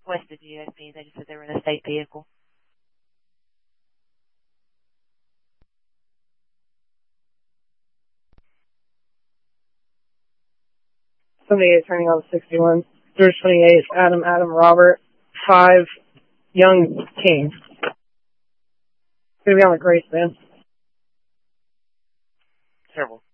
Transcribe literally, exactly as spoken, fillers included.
west of U S P. They just said they were in a state vehicle. seventy-eight turning on sixty-one. George twenty-eight, Adam, Adam, Robert, five, Young, King. It's going to be on the Grace, man. Terrible.